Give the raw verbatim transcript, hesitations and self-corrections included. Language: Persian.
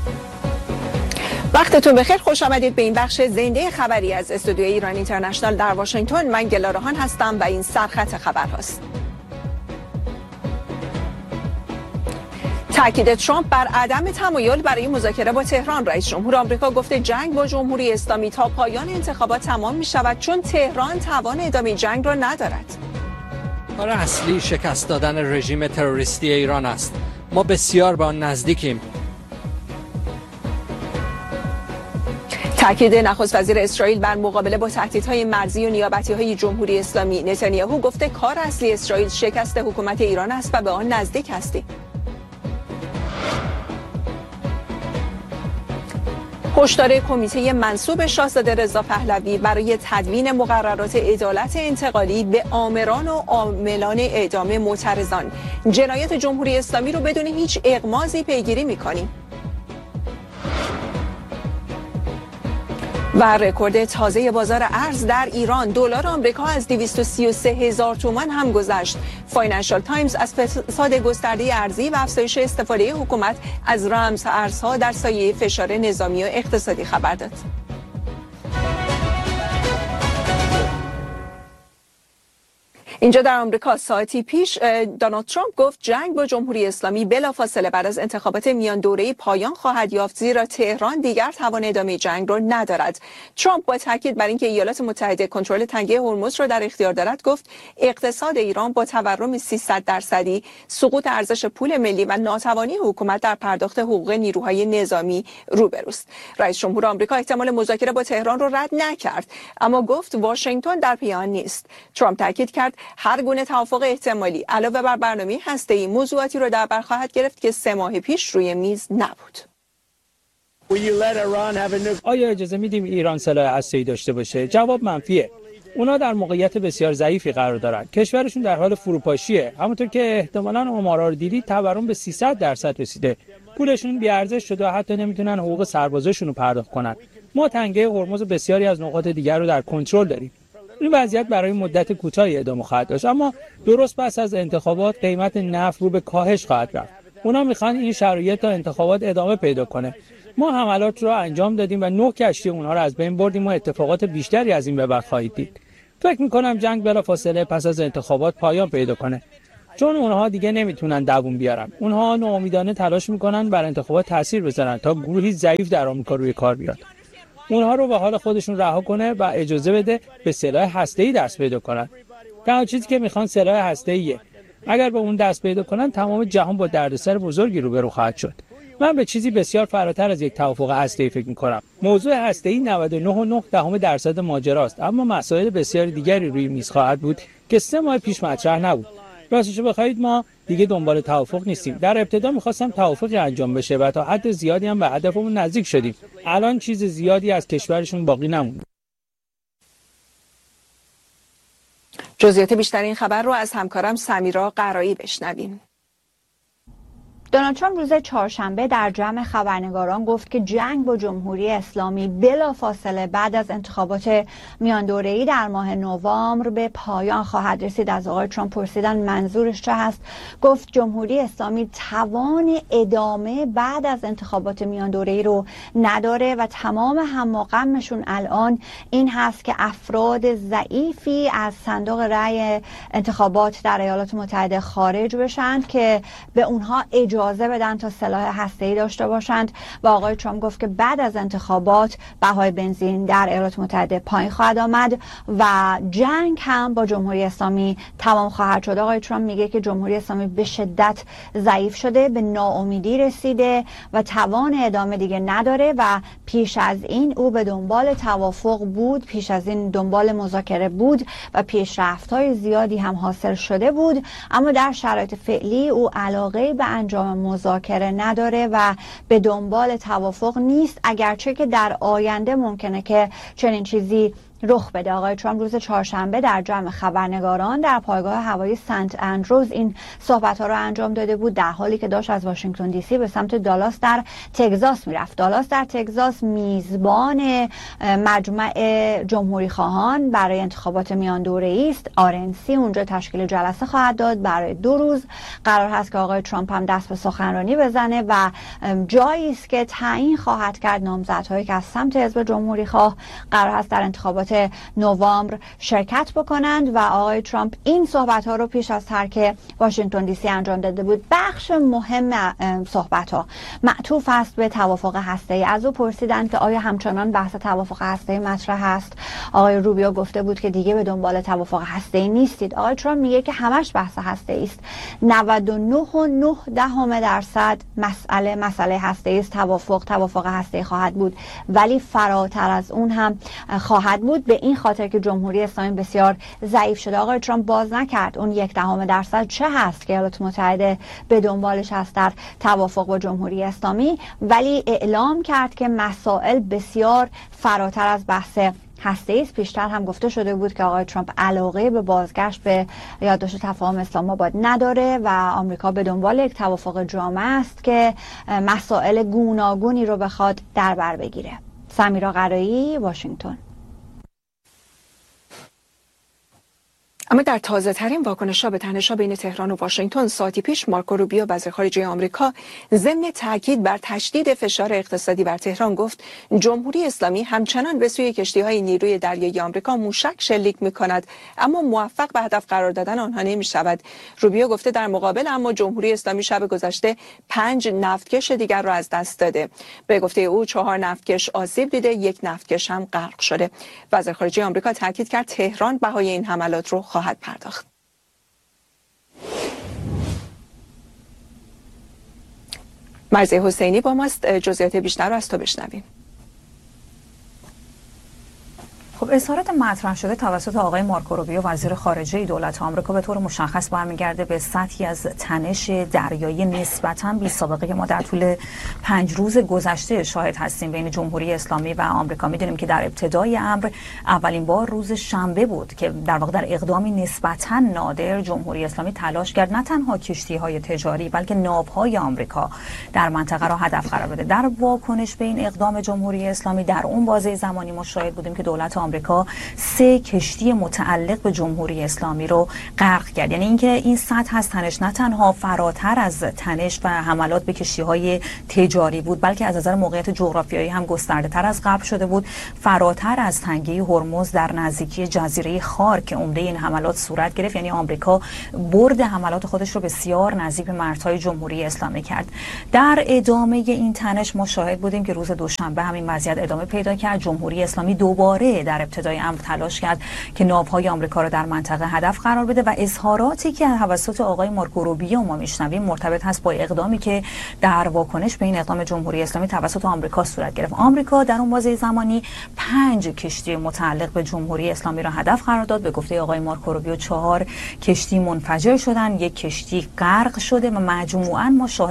وقتتون بخیر، خوش آمدید به این بخش زنده خبری از استودیوی ایران اینترنشنال در واشنگتن. من گلا روحان هستم و این سرخط خبرهاست. تاکید ترامپ بر عدم تمایل برای مذاکره با تهران. رئیس جمهور آمریکا گفته جنگ با جمهوری اسلامی تا پایان انتخابات تمام می شود چون تهران توان ادامه جنگ را ندارد. کار اصلی شکست دادن رژیم تروریستی ایران است. ما بسیار به آن نزدیکیم. تاکید نخست وزیر اسرائیل بر مقابله با تهدیدهای مرزی و نیابتی‌های جمهوری اسلامی. نتانیاهو گفته کار اصلی اسرائیل شکست حکومت ایران است و به آن نزدیک هستیم. هشدار کمیته منصوب شاهزاده رضا پهلوی برای تدوین مقررات عدالت انتقالی به آمران و عاملان اعدام معترضان. جنایت جمهوری اسلامی رو بدون هیچ اغماضی پیگیری می‌کنیم. و رکورد تازه بازار ارز در ایران، دلار آمریکا از دویست و سی و سه هزار تومان هم گذشت. فاینانشال تایمز از فساد گسترده ارزی و افزایش استفاده حکومت از رمز ارزها در سایه فشار نظامی و اقتصادی خبر داد. اینجا در آمریکا ساعتی پیش دونالد ترامپ گفت جنگ با جمهوری اسلامی بلافاصله بعد از انتخابات میان دوره‌ای پایان خواهد یافت زیرا تهران دیگر توان ادامه جنگ را ندارد. ترامپ با تاکید بر اینکه ایالات متحده کنترل تنگه هرمز را در اختیار دارد گفت اقتصاد ایران با تورم سیصد درصدی، سقوط ارزش پول ملی و ناتوانی حکومت در پرداخت حقوق نیروهای نظامی روبروست. رئیس جمهور آمریکا احتمال مذاکره با تهران را رد نکرد اما گفت واشنگتن در پی آن نیست. ترامپ تاکید کرد هر گونه توافق احتمالی علاوه بر برنامه هسته‌ای موضوعاتی را در بر خواهد گرفت که سه ماه پیش روی میز نبود. آیا اجازه میدیم ایران سلاح هسته‌ای داشته باشه؟ جواب منفیه. اونا در موقعیت بسیار ضعیفی قرار دارن. کشورشون در حال فروپاشیه. همونطور که احتمالاً آمارا رو دیدید تورم به سیصد درصد رسیده. پولشون بی ارزش شده و حتی نمیتونن حقوق سربازاشون رو پرداخت کنن. ما تنگه هرمز و بسیاری از نقاط دیگر رو در کنترل داریم. این وضعیت برای مدت کوتاهی ادامه خواهد داشت اما درست پس از انتخابات قیمت نفت رو به کاهش خواهد رفت. اونا میخوان این شرایط تا انتخابات ادامه پیدا کنه. ما حملات رو انجام دادیم و نه کشتی اونها رو از بین بردیم و اتفاقات بیشتری از این به بعد خواهید دید. فکر میکنم جنگ بلافاصله پس از انتخابات پایان پیدا کنه چون اونها دیگه نمیتونن دووم بیارن. اونها ناامیدانه تلاش میکنن بر انتخابات تاثیر بذارن تا گروهی ضعیف در آمریکا روی کار بیاد. اونها رو به حال خودشون رها کنه و اجازه بده به سلاح هسته‌ای دست پیدا کنن. تنها چیزی که میخوان سلاح هسته‌ایه. اگر به اون دست پیدا کنن تمام جهان با دردسر بزرگی روبرو خواهد شد. من به چیزی بسیار فراتر از یک توافق هسته‌ای فکر می‌کنم. موضوع هسته‌ای نود و نه و نه دهم درصد ماجراست اما مسائل بسیار دیگری روی میز خواهد بود که سه ماه پیش مطرح نبود. راستش بخواید ما دیگه دنبال توافق نیستیم. در ابتدا می‌خواستم توافقی انجام بشه و تا حد زیادی هم به هدفمون نزدیک شدیم. الان چیز زیادی از کشورشون باقی نمونده. جزئیات بیشتر این خبر رو از همکارم سمیرا قرایی بشنویم. دونالد ترامپ روز چهارشنبه در جمع خبرنگاران گفت که جنگ با جمهوری اسلامی بلافاصله بعد از انتخابات میان دوره‌ای در ماه نوامبر به پایان خواهد رسید. از آقای ترامپ پرسیدن منظورش چه هست؟ گفت جمهوری اسلامی توان ادامه بعد از انتخابات میان دوره‌ای رو نداره و تمام هم و غمشون الان این هست که افراد ضعیفی از صندوق رأی انتخابات در ایالات متحده خارج بشن که به اونها اجازه اجازه بدن تا سلاح هسته‌ای داشته باشند و آقای ترامپ گفت که بعد از انتخابات بهای بنزین در ایالات متحده پایین خواهد آمد و جنگ هم با جمهوری اسلامی تمام خواهد شد. آقای ترامپ میگه که جمهوری اسلامی به شدت ضعیف شده، به ناامیدی رسیده و توان ادامه دیگه نداره و پیش از این او به دنبال توافق بود، پیش از این دنبال مذاکره بود و پیشرفت‌های زیادی هم حاصل شده بود اما در شرایط فعلی او علاقه به انجام مذاکره نداره و به دنبال توافق نیست، اگرچه که در آینده ممکنه که چنین چیزی رخ بده. آقای ترامپ روز چهارشنبه در جمع خبرنگاران در پایگاه هوایی سنت اندروز این صحبت‌ها را انجام داده بود، در حالی که داشت از واشنگتن دی سی به سمت دالاس در تگزاس میرفت. دالاس در تگزاس میزبان مجمع جمهوری خواهان برای انتخابات میان دوره‌ای است. آر ان سی اونجا تشکیل جلسه خواهد داد برای دو روز. قرار هست که آقای ترامپ هم دست به سخنرانی بزنه و جایی است که تعیین خواهد کرد نامزدهایی که از سمت حزب جمهوری خواه قرار هست در انتخابات نوامبر شرکت بکنند و آقای ترامپ این صحبت ها رو پیش از ترک واشنگتن دی سی انجام داده بود. بخش مهم صحبت ها معطوف است به توافق هسته‌ای. از او پرسیدند که آیا همچنان بحث توافق هسته‌ای مطرح است. آقای روبیو گفته بود که دیگه به دنبال توافق هسته‌ای نیستید. آقای ترامپ میگه که همش بحث هسته‌ای است. نود و نه و نه دهم درصد مسئله مسئله هسته‌ای است. توافق توافق هسته‌ای خواهد بود، ولی فراتر از اون هم خواهد بود، به این خاطر که جمهوری اسلامی بسیار ضعیف شده. آقای ترامپ باز نکرد اون یک دهم درصد چه هست که ایالات متحده به دنبالش هست در توافق با جمهوری اسلامی، ولی اعلام کرد که مسائل بسیار فراتر از بحث هسته‌ای است. پیشتر هم گفته شده بود که آقای ترامپ علاقه به بازگشت به یادداشت تفاهم اسلام آباد نداره و آمریکا به دنبال یک توافق جامع است که مسائل گوناگونی رو بخواد در بر بگیره. سمیرا قرایی، واشنگتن. اما در تازه ترین واکنش‌ها به تنش‌ها بین تهران و واشنگتن ساعتی پیش مارکو روبیو وزیر خارجه آمریکا ضمن تاکید بر تشدید فشار اقتصادی بر تهران گفت جمهوری اسلامی همچنان به سوی کشتی‌های نیروی دریایی آمریکا موشک شلیک می‌کند، اما موفق به هدف قرار دادن آنها نمی‌شود. روبیو گفته در مقابل اما جمهوری اسلامی شب گذشته پنج نفتکش دیگر را از دست داده. به گفته او چهار نفتکش آسیب دیده، یک نفتکش هم غرق شده. وزیر خارجه آمریکا تاکید کرد تهران بهای این حملات رو خواهد پرداخت. مرضیه حسینی با ماست، جزئیات بیشتر رو از تو بشنویم. خب اظهارات مطرح شده توسط آقای مارکو روبیو وزیر خارجه دولت آمریکا به طور مشخص برمیگرده به سطحی از تنش دریایی نسبتاً بی سابقه که ما در طول پنج روز گذشته شاهد هستیم بین جمهوری اسلامی و آمریکا. میدونیم که در ابتدای امر اولین بار روز شنبه بود که در واقع در اقدامی نسبتاً نادر جمهوری اسلامی تلاش کرد نه تنها کشتی‌های تجاری بلکه ناوهای آمریکا در منطقه را هدف قرار بده. در واکنش به این اقدام جمهوری اسلامی در اون بازه زمانی ما شاهد بودیم که دولت آمریکا سه کشتی متعلق به جمهوری اسلامی رو غرق کرد. یعنی اینکه این سطح از تنش نه تنها فراتر از تنش و حملات به کشتی‌های تجاری بود بلکه از نظر موقعیت جغرافیایی هم گسترده‌تر از قبل شده بود، فراتر از تنگه هرمز در نزدیکی جزیره خار که عمده این حملات صورت گرفت. یعنی آمریکا برد حملات خودش رو بسیار نزدیک به مرزهای جمهوری اسلامی کرد. در ادامه این تنش ما شاهد بودیم که روز دوشنبه همین وضعیت ادامه پیدا کرد. جمهوری اسلامی دوباره در ابتدای امر تلاش کرد که ناوهای آمریکا را در منطقه هدف قرار بده و اظهاراتی که توسط آقای مارکو روبیو ما میشنویم مرتبط هست با اقدامی که در واکنش به این اقدام جمهوری اسلامی توسط آمریکا صورت گرفت. آمریکا در اون بازه زمانی پنج کشتی متعلق به جمهوری اسلامی را هدف قرار داد. به گفته آقای مارکو روبیو چهار کشتی منفجر شدن، یک کشتی غرق شده و مجموعاً ما شاهد